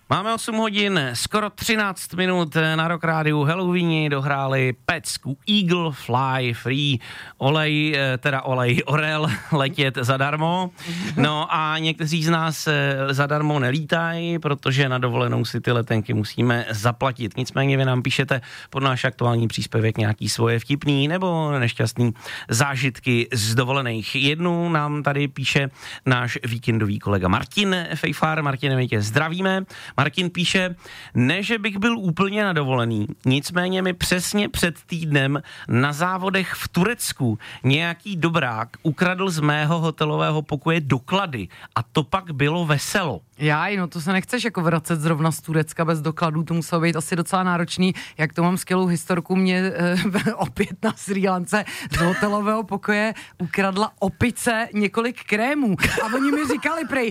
Máme 8 hodin, skoro 13 minut na Rock Rádiu. Halloweeni dohráli pecku Eagle Fly Free, Orel letět zadarmo. No a někteří z nás zadarmo nelítají, protože na dovolenou si ty letenky musíme zaplatit. Nicméně vy nám píšete pod náš aktuální příspěvek nějaký svoje vtipný nebo nešťastný zážitky z dovolených. Jednu nám tady píše náš víkendový kolega Martin Fejfár. Martine, my tě zdravíme. Martin píše, ne, že bych byl úplně na dovolený, nicméně mi přesně před týdnem na závodech v Turecku nějaký dobrák ukradl z mého hotelového pokoje doklady a to pak bylo veselo. Jaj, no to se nechceš jako vracet zrovna z Turecka bez dokladů, to muselo být asi docela náročný, jak to mám skvělou historku, mě opět na Srí Lance z hotelového pokoje ukradla opice několik krémů a oni mi říkali prej,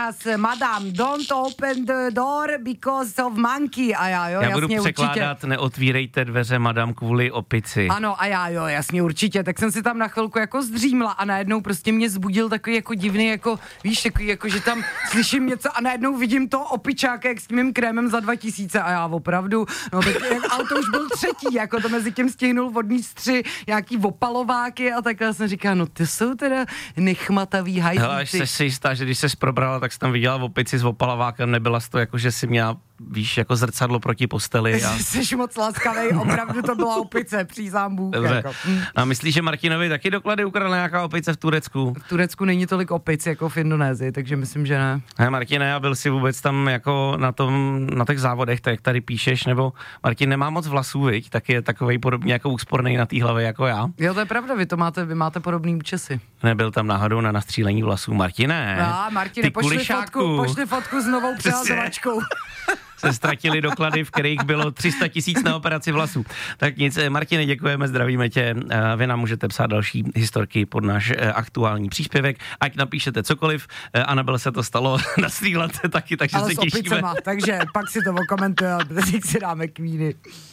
madam, don't open the door because of monkey a já budu jasně, překládat, určitě. Neotvírejte dveře, madam, kvůli opici. Ano a já jasně, určitě, tak jsem si tam na chvilku jako zdřímla a najednou prostě mě zbudil takový jako divný, jako víš, takový jako, že tam slyším něco a najednou vidím to opičáka, jak s tím mým krémem za 2000 a já opravdu, no tak auto už byl třetí, jako to mezi tím stihnul vodníc 3 nějaký opalováky a takhle jsem říkala, no ty jsou teda nechmatavý hajzlíci. Hele, až jsi jistá, že když ses probrala, tak jsi tam viděla opici s opalovákem, nebyla jsi to jako, že si měla, víš, jako zrcadlo proti posteli. Jsi moc laskavej, opravdu to byla opice, přísám Bůh. Dobře. Jako. A myslíš, že Martinovi taky doklady ukradla nějaká opice v Turecku? V Turecku není tolik opic jako v Indonésii, takže myslím, že ne. Martine, a byl jsi vůbec tam jako na těch závodech, tak jak tady píšeš, nebo Martin nemá moc vlasů, viď? Tak je takovej podobně jako úspornej na té hlavě jako já. Jo, to je pravda, vy máte podobný účesy. Nebyl tam náhodou na nastřílení vlasů, Martine. Martine, pošli fotku s novou přehazovačkou. Se ztratili doklady, v kterých bylo 300 000 na operaci vlasů. Tak nic, Martine, děkujeme, zdravíme tě. Vy nám můžete psát další historky pod náš aktuální příspěvek. Ať napíšete cokoliv, Anabel se to stalo na Srí Lance taky, takže ale se těšíme. Ale s opicema, takže pak si to okomentuje, a teď si dáme kvíny.